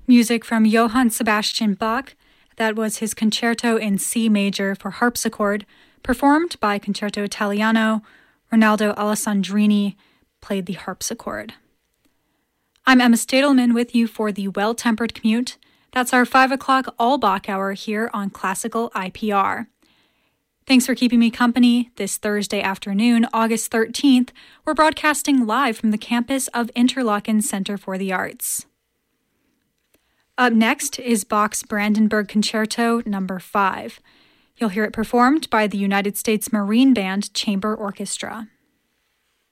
Music from Johann Sebastian Bach. That was his Concerto in C major for harpsichord, performed by Concerto Italiano. Ronaldo Alessandrini played the harpsichord. I'm Emma Stadelman with you for the Well-Tempered Commute. That's our 5 o'clock all Bach hour here on Classical IPR. Thanks for keeping me company this Thursday afternoon, August 13th. We're broadcasting live from the campus of Interlochen Center for the Arts. Up next is Bach's Brandenburg Concerto No. 5. You'll hear it performed by the United States Marine Band Chamber Orchestra.